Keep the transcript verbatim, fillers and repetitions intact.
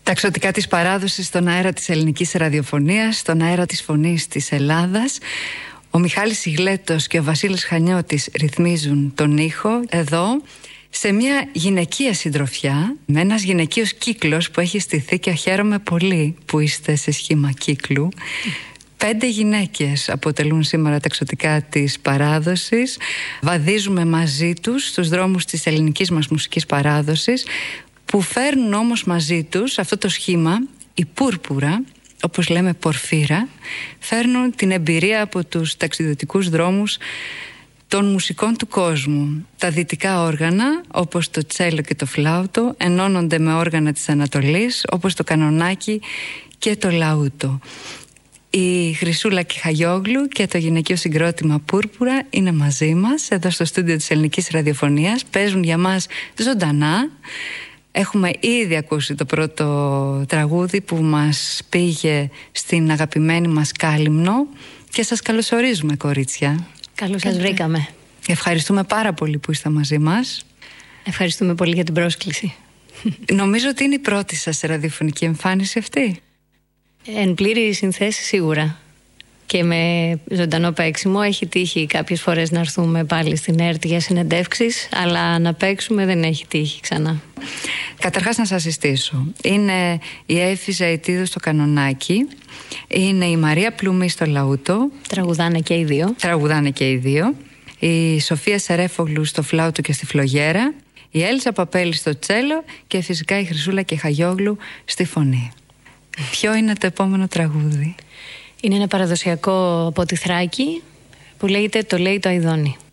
Τα ξωτικά της παράδοσης στον αέρα της ελληνικής ραδιοφωνίας, στον αέρα της φωνής της Ελλάδας. Ο Μιχάλης Ιγλέτος και ο Βασίλης Χανιώτης ρυθμίζουν τον ήχο εδώ, σε μια γυναικεία συντροφιά, με ένας γυναικείος κύκλος που έχει στηθεί και χαίρομαι πολύ που είστε σε σχήμα κύκλου. Πέντε γυναίκες αποτελούν σήμερα τα ξωτικά της παράδοσης. Βαδίζουμε μαζί τους στους δρόμους της ελληνικής μας μουσικής παράδοσης, που φέρνουν όμως μαζί τους αυτό το σχήμα, η πούρπουρα, όπως λέμε πορφύρα, φέρνουν την εμπειρία από τους ταξιδιωτικούς δρόμους των μουσικών του κόσμου. Τα δυτικά όργανα, όπως το τσέλο και το φλάουτο, ενώνονται με όργανα της Ανατολής, όπως το κανονάκι και το λαούτο. Η Χρυσούλα Κιχαγιόγλου και το γυναικείο συγκρότημα Πούρπουρα είναι μαζί μας εδώ στο στούντιο της Ελληνικής Ραδιοφωνίας. Παίζουν για μας ζωντανά. Έχουμε ήδη ακούσει το πρώτο τραγούδι που μας πήγε στην αγαπημένη μας Κάλυμνο και σας καλωσορίζουμε, κορίτσια. Καλώς σας βρήκαμε. Ευχαριστούμε πάρα πολύ που είστε μαζί μας. Ευχαριστούμε πολύ για την πρόσκληση. Νομίζω ότι είναι η πρώτη σας ραδιοφωνική εμφάνιση αυτή. Εν πλήρη συνθέση σίγουρα. Και με ζωντανό παίξιμο. Έχει τύχει κάποιες φορές να έρθουμε πάλι στην ΕΡΤ για συνεντεύξεις, αλλά να παίξουμε δεν έχει τύχει ξανά. Καταρχάς να σας συστήσω. Είναι η Έφη Ζαητίδου στο κανονάκι, είναι η Μαρία Πλουμή στο λαούτο. Τραγουδάνε και οι δύο. Τραγουδάνε και οι δύο. Η Σοφία Σερέφογλου στο φλάουτο και στη φλογέρα. Η Έλισσα Παπέλη στο τσέλο και φυσικά η Χρυσούλα Κιχαγιόγλου στη φωνή. Ποιο είναι το επόμενο τραγούδι? Είναι ένα παραδοσιακό από τη Θράκη που λέγεται «Το λέει το Αηδόνι».